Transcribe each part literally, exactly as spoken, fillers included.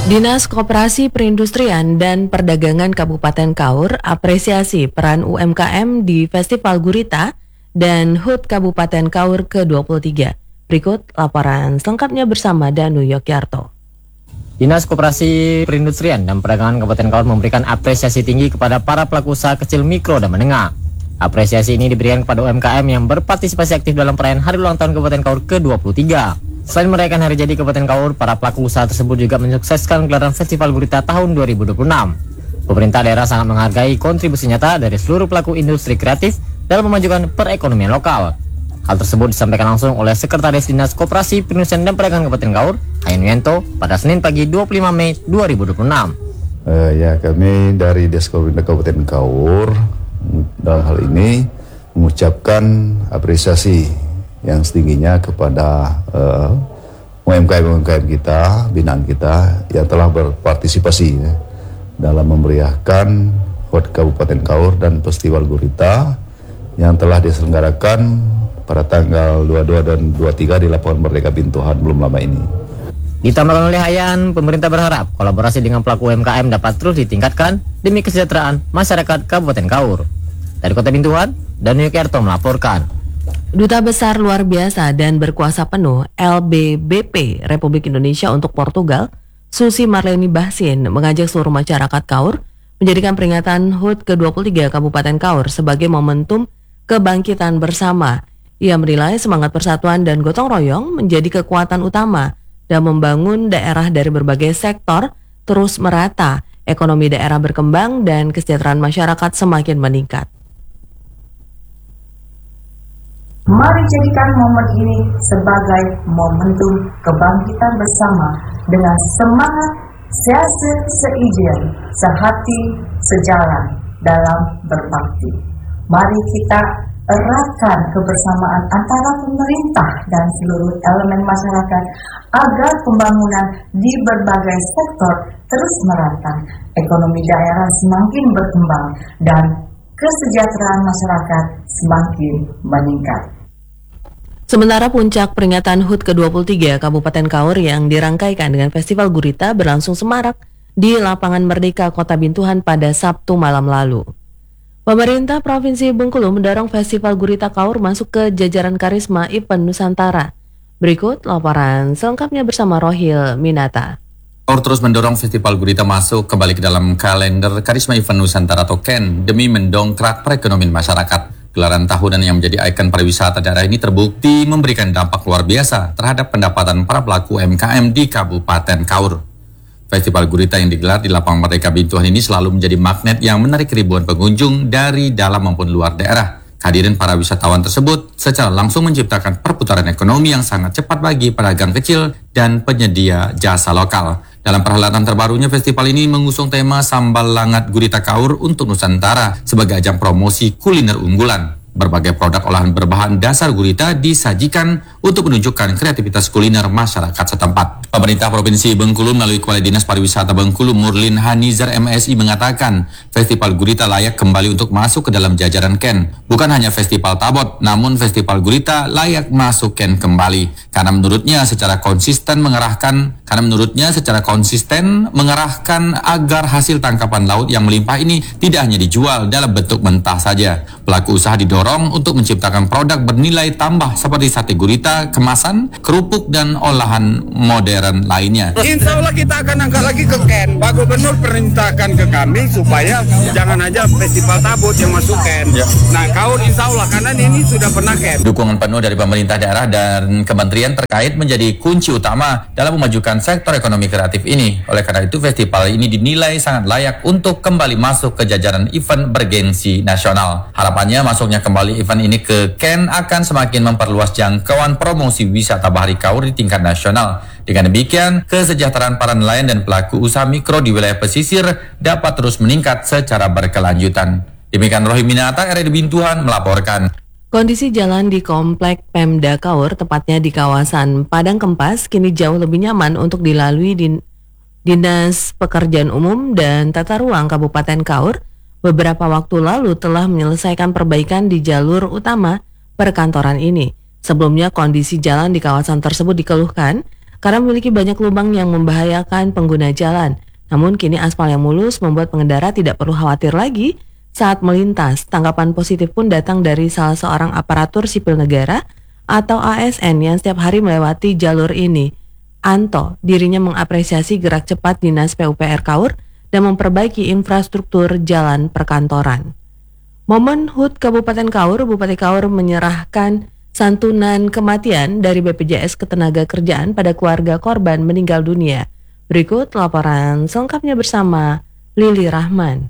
Dinas Koperasi Perindustrian dan Perdagangan Kabupaten Kaur apresiasi peran U M K M di Festival Gurita dan H U T Kabupaten Kaur ke dua puluh tiga. Berikut laporan selengkapnya bersama Danu Yogyarto. Dinas Koperasi Perindustrian dan Perdagangan Kabupaten Kaur memberikan apresiasi tinggi kepada para pelaku usaha kecil, mikro, dan menengah. Apresiasi ini diberikan kepada U M K M yang berpartisipasi aktif dalam perayaan Hari Ulang Tahun Kabupaten Kaur ke dua puluh tiga. Selain merayakan hari jadi Kabupaten Kaur, para pelaku usaha tersebut juga mensukseskan gelaran Festival Gurita tahun dua ribu dua puluh enam. Pemerintah daerah sangat menghargai kontribusi nyata dari seluruh pelaku industri kreatif dalam memajukan perekonomian lokal. Hal tersebut disampaikan langsung oleh Sekretaris Dinas Koperasi Perindustrian dan Perdagangan Kabupaten Kaur, Hayanuyanto, pada Senin pagi dua puluh lima Mei dua ribu dua puluh enam. Uh, ya, kami dari Diskominda Kabupaten Kaur dalam hal ini mengucapkan apresiasi yang setingginya kepada uh, U M K M-U M K M kita, binaan kita yang telah berpartisipasi ya, dalam memeriahkan H U T Kabupaten Kaur dan Festival Gurita yang telah diselenggarakan pada tanggal dua puluh dua dan dua puluh tiga di Lapangan Merdeka Bintuhan belum lama ini. Ditambahkan oleh Hayan, pemerintah berharap kolaborasi dengan pelaku U M K M dapat terus ditingkatkan demi kesejahteraan masyarakat Kabupaten Kaur. Dari Kota Bintuhan, Danu Yogyarto melaporkan. Duta Besar Luar Biasa dan Berkuasa Penuh L B B P Republik Indonesia untuk Portugal, Susi Marleni Bahsin, mengajak seluruh masyarakat Kaur menjadikan peringatan H U T ke dua puluh tiga Kabupaten Kaur sebagai momentum kebangkitan bersama. Ia menilai semangat persatuan dan gotong royong menjadi kekuatan utama dan membangun daerah dari berbagai sektor terus merata, ekonomi daerah berkembang dan kesejahteraan masyarakat semakin meningkat. Mari jadikan momen ini sebagai momentum kebangkitan bersama dengan semangat sease seijen, sehati, sejalan dalam berbakti. Mari kita eratkan kebersamaan antara pemerintah dan seluruh elemen masyarakat agar pembangunan di berbagai sektor terus merata, ekonomi daerah semakin berkembang, dan kesejahteraan masyarakat semakin meningkat. Sementara puncak peringatan H U T ke dua puluh tiga Kabupaten Kaur yang dirangkaikan dengan Festival Gurita berlangsung semarak di Lapangan Merdeka Kota Bintuhan pada Sabtu malam lalu. Pemerintah Provinsi Bengkulu mendorong Festival Gurita Kaur masuk ke jajaran karisma Event Nusantara. Berikut laporan selengkapnya bersama Rohil Minata. Kaur terus mendorong Festival Gurita masuk kembali ke dalam kalender Karisma Event Nusantara atau K E N demi mendongkrak perekonomian masyarakat. Gelaran tahunan yang menjadi ikon pariwisata daerah ini terbukti memberikan dampak luar biasa terhadap pendapatan para pelaku U M K M di Kabupaten Kaur. Festival Gurita yang digelar di Lapangan Merdeka Bintuhan ini selalu menjadi magnet yang menarik ribuan pengunjung dari dalam maupun luar daerah. Kehadiran para wisatawan tersebut secara langsung menciptakan perputaran ekonomi yang sangat cepat bagi pedagang kecil dan penyedia jasa lokal. Dalam perhelatan terbarunya, festival ini mengusung tema Sambal Langat Gurita Kaur untuk Nusantara sebagai ajang promosi kuliner unggulan. Berbagai produk olahan berbahan dasar gurita disajikan untuk menunjukkan kreativitas kuliner masyarakat setempat. Pemerintah Provinsi Bengkulu melalui Kepala Dinas Pariwisata Bengkulu Murlin Hanizar M Si mengatakan Festival Gurita layak kembali untuk masuk ke dalam jajaran K E N. Bukan hanya Festival Tabot, namun Festival Gurita layak masuk K E N kembali. Karena menurutnya secara konsisten mengerahkan karena menurutnya secara konsisten mengerahkan agar hasil tangkapan laut yang melimpah ini tidak hanya dijual dalam bentuk mentah saja. Pelaku usaha didorong untuk menciptakan produk bernilai tambah seperti sate gurita, kemasan, kerupuk, dan olahan modern lainnya. Insya Allah kita akan angkat lagi ke K E N. Pak Gubernur perintahkan ke kami supaya jangan aja Festival Tabut yang masuk K E N. Ya. Nah, Kaur insya Allah karena ini sudah pernah K E N. Dukungan penuh dari pemerintah daerah dan kementerian terkait menjadi kunci utama dalam memajukan sektor ekonomi kreatif ini. Oleh karena itu, festival ini dinilai sangat layak untuk kembali masuk ke jajaran event bergengsi nasional. Harapannya masuknya kembali event ini ke K E N akan semakin memperluas jangkauan promosi wisata bahari Kaur di tingkat nasional. Dengan demikian, kesejahteraan para nelayan dan pelaku usaha mikro di wilayah pesisir dapat terus meningkat secara berkelanjutan. Demikian Rohim Minata, R R D Bintuhan melaporkan. Kondisi jalan di Komplek Pemda Kaur, tepatnya di kawasan Padang Kempas, kini jauh lebih nyaman untuk dilalui din Dinas Pekerjaan Umum dan Tata Ruang Kabupaten Kaur beberapa waktu lalu telah menyelesaikan perbaikan di jalur utama perkantoran ini. Sebelumnya kondisi jalan di kawasan tersebut dikeluhkan karena memiliki banyak lubang yang membahayakan pengguna jalan. Namun kini aspal yang mulus membuat pengendara tidak perlu khawatir lagi saat melintas. Tanggapan positif pun datang dari salah seorang aparatur sipil negara atau A S N yang setiap hari melewati jalur ini. Anto, dirinya mengapresiasi gerak cepat Dinas P U P R Kaur dan memperbaiki infrastruktur jalan perkantoran. Momen H U D Kabupaten Kaur, Bupati Kaur menyerahkan santunan kematian dari B P J S Ketenagakerjaan pada keluarga korban meninggal dunia. Berikut laporan selengkapnya bersama Lili Rahman.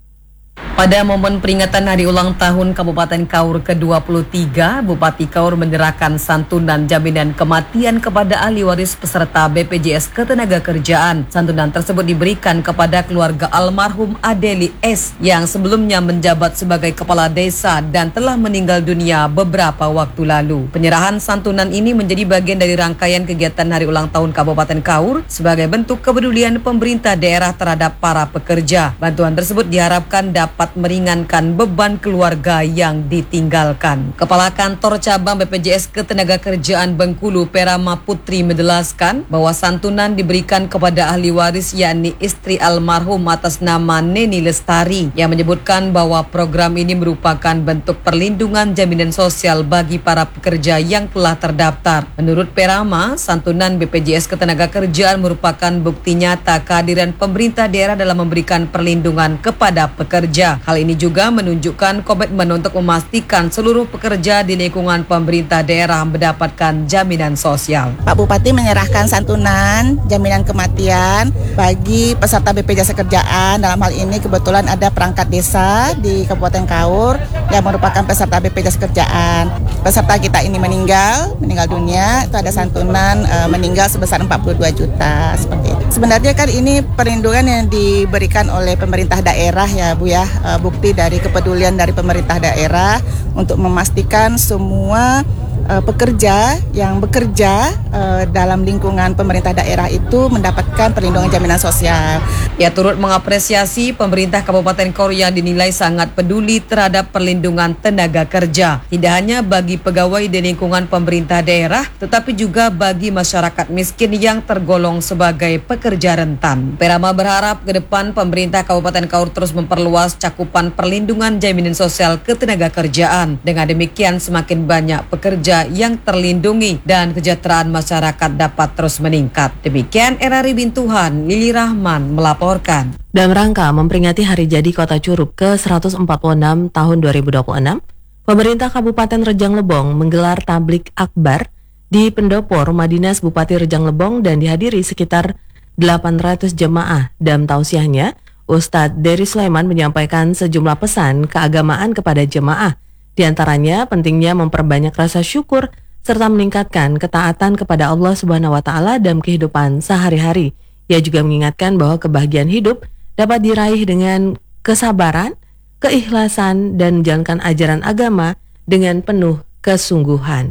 Pada momen peringatan Hari Ulang Tahun Kabupaten Kaur ke dua puluh tiga, Bupati Kaur menyerahkan santunan jaminan kematian kepada ahli waris peserta B P J S Ketenagakerjaan. Santunan tersebut diberikan kepada keluarga almarhum Adeli S yang sebelumnya menjabat sebagai kepala desa dan telah meninggal dunia beberapa waktu lalu. Penyerahan santunan ini menjadi bagian dari rangkaian kegiatan Hari Ulang Tahun Kabupaten Kaur sebagai bentuk kepedulian pemerintah daerah terhadap para pekerja. Bantuan tersebut diharapkan dapat dapat meringankan beban keluarga yang ditinggalkan. Kepala Kantor Cabang B P J S Ketenagakerjaan Bengkulu, Perama Putri, menjelaskan bahwa santunan diberikan kepada ahli waris yakni istri almarhum atas nama Neni Lestari, yang menyebutkan bahwa program ini merupakan bentuk perlindungan jaminan sosial bagi para pekerja yang telah terdaftar. Menurut Perama, santunan B P J S Ketenagakerjaan merupakan bukti nyata kehadiran pemerintah daerah dalam memberikan perlindungan kepada pekerja. Hal ini juga menunjukkan komitmen untuk memastikan seluruh pekerja di lingkungan pemerintah daerah mendapatkan jaminan sosial. Pak Bupati menyerahkan santunan jaminan kematian bagi peserta B P J S Kerjaan. Dalam hal ini kebetulan ada perangkat desa di Kabupaten Kaur yang merupakan peserta B P J S Kerjaan. Peserta kita ini meninggal, meninggal dunia, itu ada santunan e, meninggal sebesar empat puluh dua juta seperti itu. Sebenarnya kan ini perlindungan yang diberikan oleh pemerintah daerah ya Bu ya. Bukti dari kepedulian dari pemerintah daerah untuk memastikan semua uh, pekerja yang bekerja uh, dalam lingkungan pemerintah daerah itu mendapatkan perlindungan jaminan sosial. Ia turut mengapresiasi pemerintah Kabupaten Kaur yang dinilai sangat peduli terhadap perlindungan tenaga kerja, tidak hanya bagi pegawai di lingkungan pemerintah daerah, tetapi juga bagi masyarakat miskin yang tergolong sebagai pekerja rentan. Perama berharap ke depan pemerintah Kabupaten Kaur terus memperluas cakupan perlindungan jaminan sosial ketenagakerjaan. Dengan demikian semakin banyak pekerja yang terlindungi dan kesejahteraan masyarakat dapat terus meningkat. Demikian Erari Bintuhan, Lili Rahman melaporkan. Dalam rangka memperingati Hari Jadi Kota Curup ke seratus empat puluh enam tahun dua ribu dua puluh enam, pemerintah Kabupaten Rejang Lebong menggelar tablik akbar di pendopo Rumah Dinas Bupati Rejang Lebong dan dihadiri sekitar delapan ratus jemaah. Dalam tausiahnya, Ustadz Dery Sulaiman menyampaikan sejumlah pesan keagamaan kepada jemaah. Di antaranya pentingnya memperbanyak rasa syukur serta meningkatkan ketaatan kepada Allah Subhanahu wa taala dalam kehidupan sehari-hari. Ia juga mengingatkan bahwa kebahagiaan hidup dapat diraih dengan kesabaran, keikhlasan, dan menjalankan ajaran agama dengan penuh kesungguhan.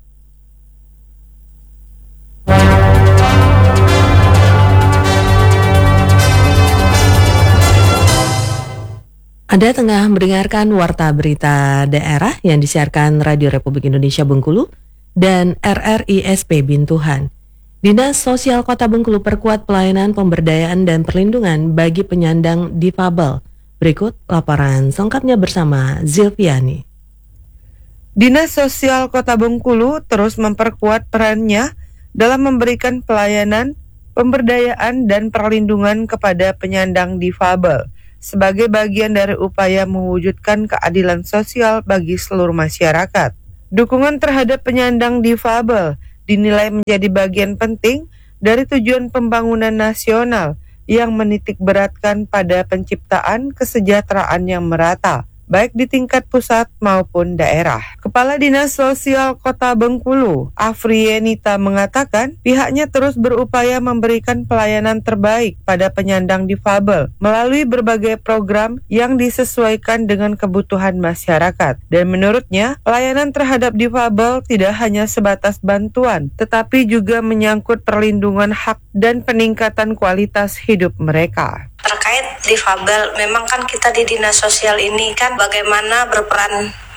Anda tengah mendengarkan Warta Berita Daerah yang disiarkan Radio Republik Indonesia Bengkulu dan R R I S P Bintuhan. Dinas Sosial Kota Bengkulu perkuat pelayanan pemberdayaan dan perlindungan bagi penyandang difabel. Berikut laporan selengkapnya bersama Zilviani. Dinas Sosial Kota Bengkulu terus memperkuat perannya dalam memberikan pelayanan, pemberdayaan, dan perlindungan kepada penyandang difabel sebagai bagian dari upaya mewujudkan keadilan sosial bagi seluruh masyarakat. Dukungan terhadap penyandang difabel dinilai menjadi bagian penting dari tujuan pembangunan nasional yang menitik beratkan pada penciptaan kesejahteraan yang merata, baik di tingkat pusat maupun daerah. Kepala Dinas Sosial Kota Bengkulu, Afrienita, mengatakan pihaknya terus berupaya memberikan pelayanan terbaik pada penyandang difabel melalui berbagai program yang disesuaikan dengan kebutuhan masyarakat. Dan menurutnya, pelayanan terhadap difabel tidak hanya sebatas bantuan, tetapi juga menyangkut perlindungan hak dan peningkatan kualitas hidup mereka. Terkait difabel, memang kan kita di Dinas Sosial ini kan bagaimana berperan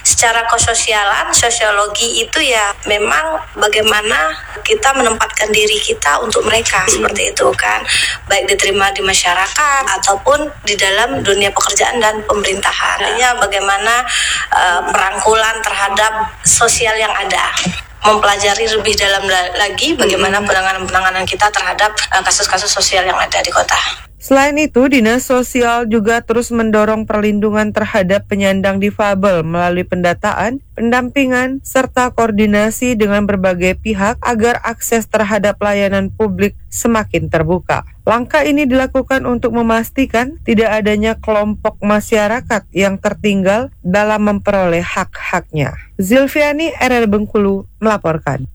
secara kesosialan, sosiologi itu ya memang bagaimana kita menempatkan diri kita untuk mereka, seperti itu kan, baik diterima di masyarakat ataupun di dalam dunia pekerjaan dan pemerintahan. Artinya bagaimana uh, perangkulan terhadap sosial yang ada, mempelajari lebih dalam lagi bagaimana penanganan-penanganan kita terhadap uh, kasus-kasus sosial yang ada di kota. Selain itu, Dinas Sosial juga terus mendorong perlindungan terhadap penyandang difabel melalui pendataan, pendampingan, serta koordinasi dengan berbagai pihak agar akses terhadap layanan publik semakin terbuka. Langkah ini dilakukan untuk memastikan tidak adanya kelompok masyarakat yang tertinggal dalam memperoleh hak-haknya. Zilviani, R R Bengkulu, melaporkan.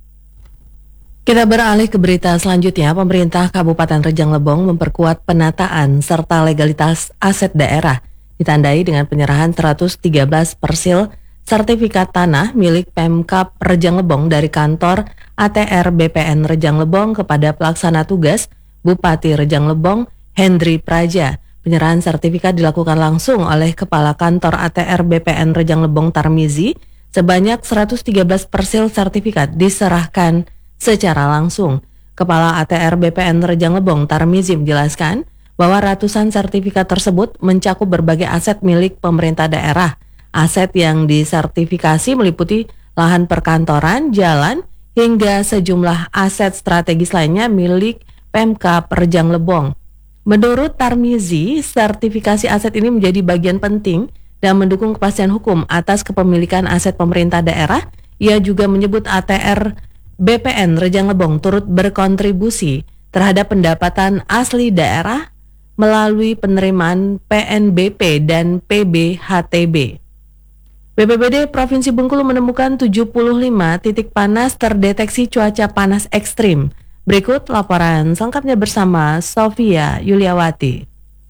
Kita beralih ke berita selanjutnya. Pemerintah Kabupaten Rejang Lebong memperkuat penataan serta legalitas aset daerah, ditandai dengan penyerahan seratus tiga belas persil sertifikat tanah milik Pemkab Rejang Lebong dari kantor A T R B P N Rejang Lebong kepada pelaksana tugas Bupati Rejang Lebong Hendri Praja. Penyerahan sertifikat dilakukan langsung oleh Kepala Kantor A T R B P N Rejang Lebong Tarmizi. Sebanyak seratus tiga belas persil sertifikat diserahkan secara langsung. Kepala A T R B P N Rejang Lebong Tarmizi menjelaskan bahwa ratusan sertifikat tersebut mencakup berbagai aset milik pemerintah daerah. Aset yang disertifikasi meliputi lahan perkantoran, jalan, hingga sejumlah aset strategis lainnya milik Pemkab Rejang Lebong. Menurut Tarmizi, sertifikasi aset ini menjadi bagian penting dan mendukung kepastian hukum atas kepemilikan aset pemerintah daerah. Ia juga menyebut A T R B P N Rejang Lebong turut berkontribusi terhadap pendapatan asli daerah melalui penerimaan P N B P dan P B H T B. B P B D Provinsi Bengkulu menemukan tujuh puluh lima titik panas terdeteksi cuaca panas ekstrim. Berikut laporan selengkapnya bersama Sofia Yuliawati.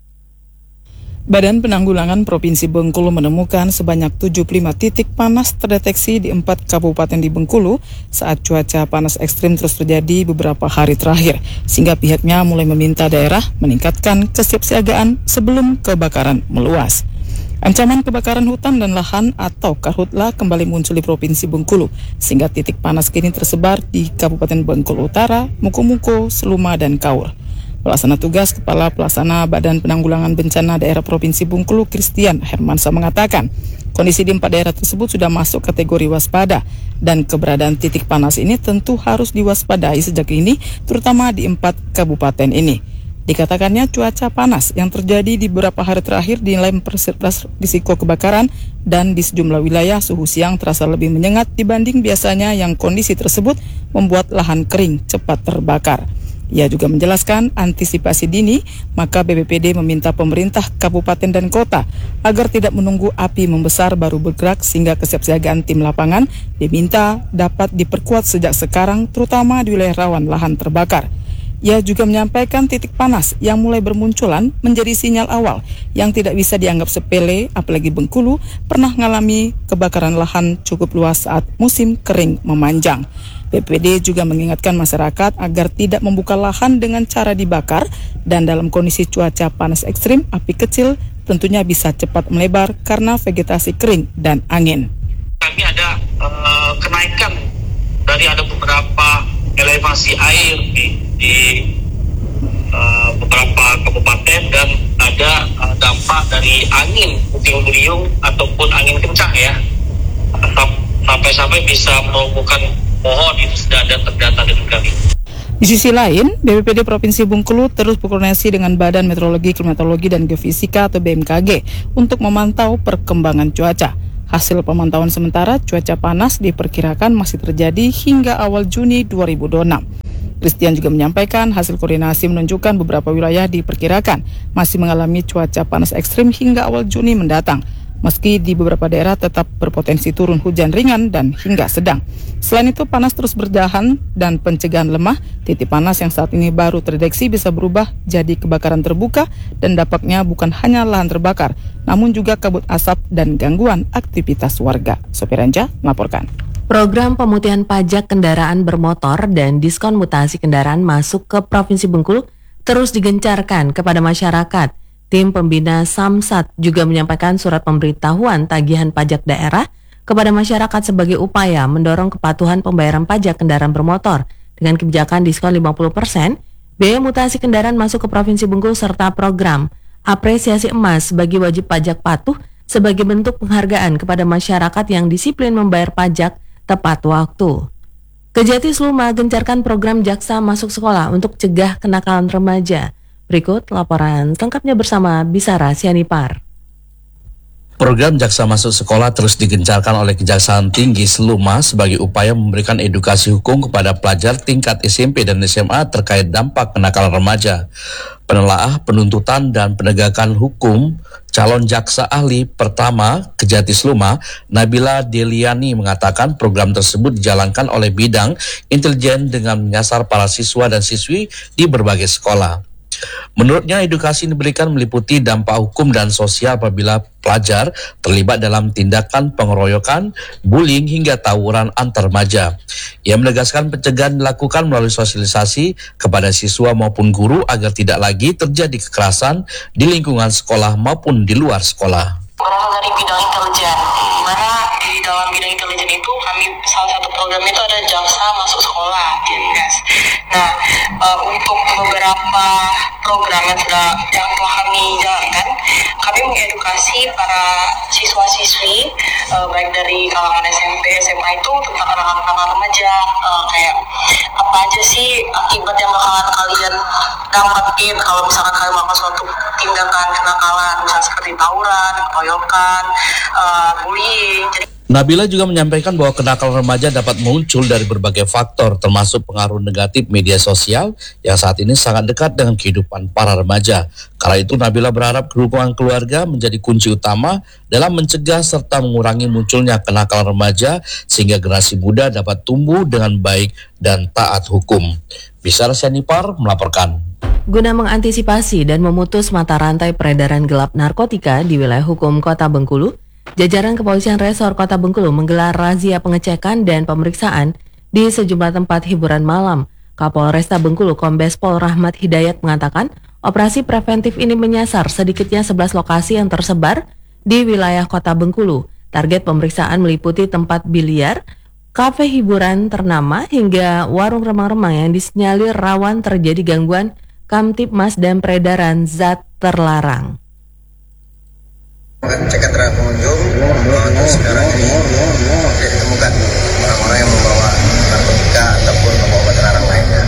Badan Penanggulangan Provinsi Bengkulu menemukan sebanyak tujuh puluh lima titik panas terdeteksi di empat kabupaten di Bengkulu saat cuaca panas ekstrim terus terjadi beberapa hari terakhir, sehingga pihaknya mulai meminta daerah meningkatkan kesiapsiagaan sebelum kebakaran meluas. Ancaman kebakaran hutan dan lahan atau karhutla kembali muncul di Provinsi Bengkulu, sehingga titik panas kini tersebar di Kabupaten Bengkulu Utara, Muko-Muko, Seluma, dan Kaur. Pelaksana tugas Kepala Pelaksana Badan Penanggulangan Bencana Daerah Provinsi Bengkulu, Christian Hermansa, mengatakan kondisi di empat daerah tersebut sudah masuk kategori waspada dan keberadaan titik panas ini tentu harus diwaspadai sejak ini, terutama di empat kabupaten ini. Dikatakannya cuaca panas yang terjadi di beberapa hari terakhir dinilai memperkeras risiko kebakaran dan di sejumlah wilayah suhu siang terasa lebih menyengat dibanding biasanya yang kondisi tersebut membuat lahan kering cepat terbakar. Ia juga menjelaskan antisipasi dini, maka B P P D meminta pemerintah kabupaten dan kota agar tidak menunggu api membesar baru bergerak, sehingga kesiapsiagaan tim lapangan diminta dapat diperkuat sejak sekarang, terutama di wilayah rawan lahan terbakar. Ia juga menyampaikan titik panas yang mulai bermunculan menjadi sinyal awal yang tidak bisa dianggap sepele, apalagi Bengkulu pernah mengalami kebakaran lahan cukup luas saat musim kering memanjang. B P P D juga mengingatkan masyarakat agar tidak membuka lahan dengan cara dibakar, dan dalam kondisi cuaca panas ekstrim, api kecil tentunya bisa cepat melebar karena vegetasi kering dan angin. Kami ada uh, kenaikan dari ada beberapa elevasi air di, di uh, beberapa kabupaten, dan ada uh, dampak dari angin puting beliung ataupun angin kencang ya, sampai-sampai bisa merobohkan pohon. Itu sudah ada terdata dengan kami. Di sisi lain, B P P D Provinsi Bengkulu terus berkoordinasi dengan Badan Meteorologi, Klimatologi, dan Geofisika atau B M K G untuk memantau perkembangan cuaca. Hasil pemantauan sementara, cuaca panas diperkirakan masih terjadi hingga awal Juni dua ribu dua puluh enam. Christian juga menyampaikan hasil koordinasi menunjukkan beberapa wilayah diperkirakan masih mengalami cuaca panas ekstrim hingga awal Juni mendatang, meski di beberapa daerah tetap berpotensi turun hujan ringan dan hingga sedang. Selain itu, panas terus bertahan dan pencegahan lemah. Titik panas yang saat ini baru terdeteksi bisa berubah jadi kebakaran terbuka, dan dampaknya bukan hanya lahan terbakar, namun juga kabut asap dan gangguan aktivitas warga. Sopir Anja melaporkan. Program pemutihan pajak kendaraan bermotor dan diskon mutasi kendaraan masuk ke Provinsi Bengkulu terus digencarkan kepada masyarakat. Tim pembina Samsat juga menyampaikan surat pemberitahuan tagihan pajak daerah kepada masyarakat sebagai upaya mendorong kepatuhan pembayaran pajak kendaraan bermotor dengan kebijakan diskon lima puluh persen, biaya mutasi kendaraan masuk ke Provinsi Bengkulu serta program apresiasi emas bagi wajib pajak patuh sebagai bentuk penghargaan kepada masyarakat yang disiplin membayar pajak tepat waktu. Kejati Sluma gencarkan program jaksa masuk sekolah untuk cegah kenakalan remaja. Berikut laporan lengkapnya bersama Bisara Sianipar. Program jaksa masuk sekolah terus digencarkan oleh Kejaksaan Tinggi Sluma sebagai upaya memberikan edukasi hukum kepada pelajar tingkat S M P dan S M A terkait dampak kenakalan remaja. Penelaah, penuntutan, dan penegakan hukum calon jaksa ahli pertama Kejati Sluma, Nabila Deliani mengatakan program tersebut dijalankan oleh bidang intelijen dengan menyasar para siswa dan siswi di berbagai sekolah. Menurutnya, edukasi yang diberikan meliputi dampak hukum dan sosial apabila pelajar terlibat dalam tindakan pengeroyokan, bullying hingga tawuran antar remaja. Ia menegaskan pencegahan dilakukan melalui sosialisasi kepada siswa maupun guru agar tidak lagi terjadi kekerasan di lingkungan sekolah maupun di luar sekolah. Berasal dari bidang intelijen, di mana di dalam bidang intelijen itu kami salah satu program itu ada jaksa masuk sekolah, Dinkes. Nah, uh, untuk beberapa program yang sudah yang telah kami jalankan, kami mengedukasi para siswa-siswi uh, baik dari kalangan S M P, S M A itu tentang anak-anak remaja, uh, kayak apa aja sih akibat yang bakalan kalian dapatin kalau misalkan kalian melakukan suatu tindakan kenakalan, misalnya seperti tawuran, keroyokan, uh, bullying. Jadi Nabila juga menyampaikan bahwa kenakalan remaja dapat muncul dari berbagai faktor termasuk pengaruh negatif media sosial yang saat ini sangat dekat dengan kehidupan para remaja. Karena itu Nabila berharap dukungan keluarga menjadi kunci utama dalam mencegah serta mengurangi munculnya kenakalan remaja sehingga generasi muda dapat tumbuh dengan baik dan taat hukum. Bisara Sianipar melaporkan. Guna mengantisipasi dan memutus mata rantai peredaran gelap narkotika di wilayah hukum Kota Bengkulu, jajaran Kepolisian Resor Kota Bengkulu menggelar razia pengecekan dan pemeriksaan di sejumlah tempat hiburan malam. Kapolresta Bengkulu Kombes Pol Rahmat Hidayat mengatakan, operasi preventif ini menyasar sedikitnya sebelas lokasi yang tersebar di wilayah Kota Bengkulu. Target pemeriksaan meliputi tempat biliar, kafe hiburan ternama, hingga warung remang-remang yang disinyalir rawan terjadi gangguan kamtipmas dan peredaran zat terlarang. Pengecekan terhadap pengunjung, untuk sekarang ini tidak ditemukan orang-orang yang membawa narkotika ataupun membawa obat terlarang lainnya.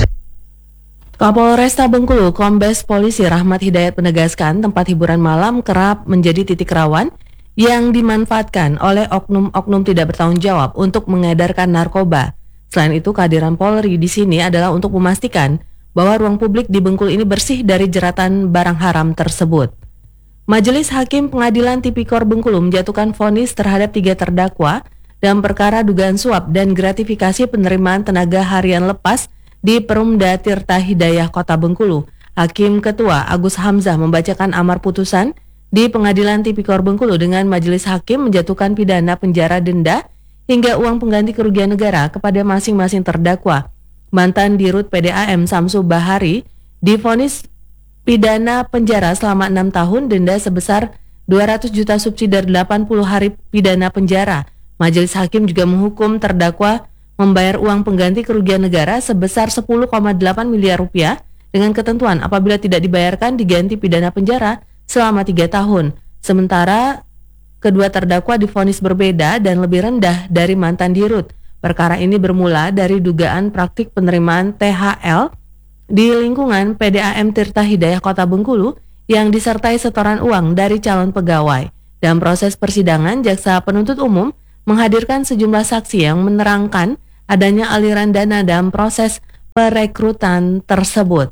Kapolresta Bengkulu Kombes Polisi Rahmat Hidayat menegaskan tempat hiburan malam kerap menjadi titik rawan yang dimanfaatkan oleh oknum-oknum tidak bertanggung jawab untuk mengedarkan narkoba. Selain itu, kehadiran Polri di sini adalah untuk memastikan bahwa ruang publik di Bengkulu ini bersih dari jeratan barang haram tersebut. Majelis Hakim Pengadilan Tipikor Bengkulu menjatuhkan vonis terhadap tiga terdakwa dalam perkara dugaan suap dan gratifikasi penerimaan tenaga harian lepas di Perumda Tirta Hidayah Kota Bengkulu. Hakim Ketua Agus Hamzah membacakan amar putusan di Pengadilan Tipikor Bengkulu dengan majelis hakim menjatuhkan pidana penjara denda hingga uang pengganti kerugian negara kepada masing-masing terdakwa. Mantan Dirut P D A M Samsu Bahari divonis pidana penjara selama enam tahun, denda sebesar dua ratus juta subsidi delapan puluh hari pidana penjara. Majelis hakim juga menghukum terdakwa membayar uang pengganti kerugian negara sebesar sepuluh koma delapan miliar rupiah dengan ketentuan apabila tidak dibayarkan diganti pidana penjara selama tiga tahun. Sementara kedua terdakwa divonis berbeda dan lebih rendah dari mantan Dirut. Perkara ini bermula dari dugaan praktik penerimaan T H L di lingkungan P D A M Tirta Hidayah Kota Bengkulu yang disertai setoran uang dari calon pegawai. Dalam proses persidangan, jaksa penuntut umum menghadirkan sejumlah saksi yang menerangkan adanya aliran dana dalam proses perekrutan tersebut.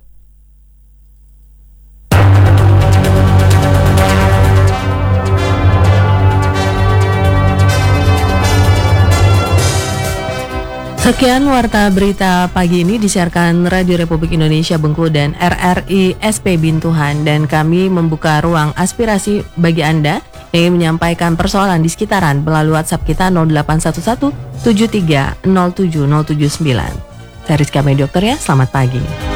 Sekian warta berita pagi ini disiarkan Radio Republik Indonesia Bengkulu dan R R I S P Bintuhan, dan kami membuka ruang aspirasi bagi Anda yang ingin menyampaikan persoalan di sekitaran melalui WhatsApp kita nol delapan satu satu tujuh tiga nol tujuh nol tujuh sembilan. Saya Rizka Mediokter ya, selamat pagi.